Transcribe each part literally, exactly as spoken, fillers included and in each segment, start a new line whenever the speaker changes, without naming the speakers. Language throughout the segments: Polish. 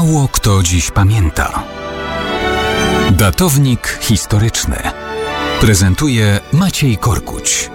Mało kto dziś pamięta. Datownik historyczny prezentuje Maciej Korkuć.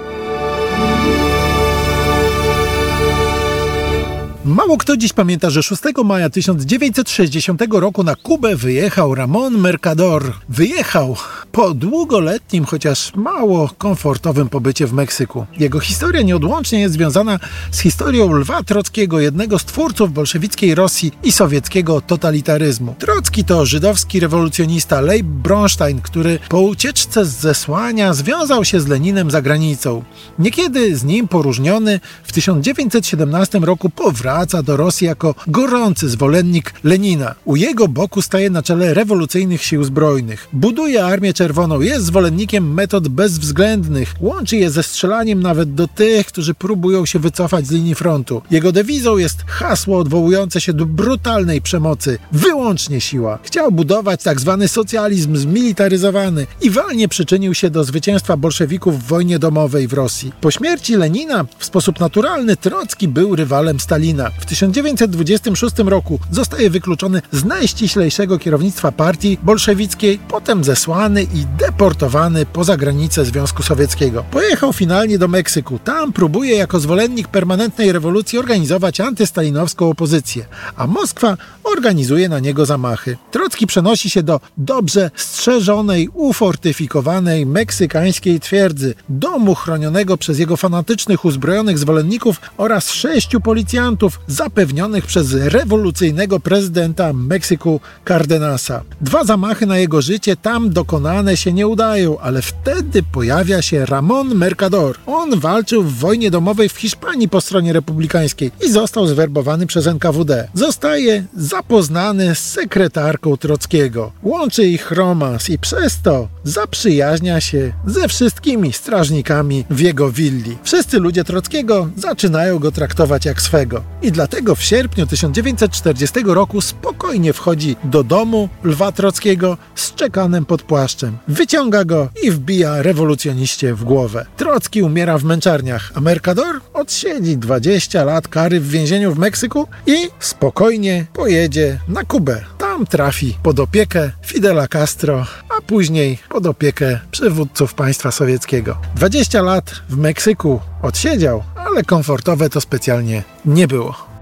Mało kto dziś pamięta, że szóstego maja tysiąc dziewięćset sześćdziesiątego roku na Kubę wyjechał Ramón Mercader. Wyjechał po długoletnim, chociaż mało komfortowym pobycie w Meksyku. Jego historia nieodłącznie jest związana z historią Lwa Trockiego, jednego z twórców bolszewickiej Rosji i sowieckiego totalitaryzmu. Trocki to żydowski rewolucjonista Leib Bronstein, który po ucieczce z zesłania związał się z Leninem za granicą. Niekiedy z nim poróżniony w tysiąc dziewięćset siedemnastym roku powraca Wraca do Rosji jako gorący zwolennik Lenina. U jego boku staje na czele rewolucyjnych sił zbrojnych. Buduje Armię Czerwoną, jest zwolennikiem metod bezwzględnych. Łączy je ze strzelaniem nawet do tych, którzy próbują się wycofać z linii frontu. Jego dewizą jest hasło odwołujące się do brutalnej przemocy. Wyłącznie siła. Chciał budować tak zwany socjalizm zmilitaryzowany i walnie przyczynił się do zwycięstwa bolszewików w wojnie domowej w Rosji. Po śmierci Lenina w sposób naturalny Trocki był rywalem Stalina. W tysiąc dziewięćset dwudziestym szóstym roku zostaje wykluczony z najściślejszego kierownictwa partii bolszewickiej, potem zesłany i deportowany poza granice Związku Sowieckiego. Pojechał finalnie do Meksyku. Tam próbuje jako zwolennik permanentnej rewolucji organizować antystalinowską opozycję, a Moskwa organizuje na niego zamachy. Trocki przenosi się do dobrze strzeżonej, ufortyfikowanej meksykańskiej twierdzy, domu chronionego przez jego fanatycznych, uzbrojonych zwolenników oraz sześciu policjantów zapewnionych przez rewolucyjnego prezydenta Meksyku Cardenasa. Dwa zamachy na jego życie tam dokonane się nie udają, ale wtedy pojawia się Ramón Mercader. On walczył w wojnie domowej w Hiszpanii po stronie republikańskiej i został zwerbowany przez N K W D. Zostaje zapoznany z sekretarką Trockiego. Łączy ich romans i przez to zaprzyjaźnia się ze wszystkimi strażnikami w jego willi. Wszyscy ludzie Trockiego zaczynają go traktować jak swego. I dlatego w sierpniu tysiąc dziewięćset czterdziestego roku spokojnie wchodzi do domu Lwa Trockiego z czekanem pod płaszczem. Wyciąga go i wbija rewolucjoniście w głowę. Trocki umiera w męczarniach, a Mercader odsiedzi dwadzieścia lat kary w więzieniu w Meksyku i spokojnie pojedzie na Kubę. Tam trafi pod opiekę Fidela Castro, a później pod opiekę przywódców państwa sowieckiego. dwadzieścia lat w Meksyku odsiedział, ale komfortowe to specjalnie nie było.